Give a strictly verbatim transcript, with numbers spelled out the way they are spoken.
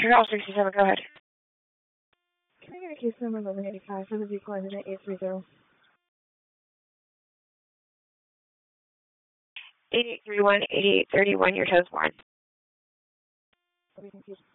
Control sixty-seven, go ahead. Can I get a case number eleven eighty-five for the vehicle ended at eight three zero? eight eight three one, eight eight three one, your toes born. Thank you.